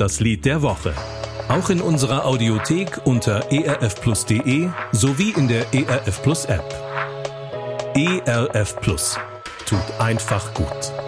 das Lied der Woche. Auch in unserer Audiothek unter erfplus.de sowie in der ERF Plus App. ERF Plus. Tut einfach gut.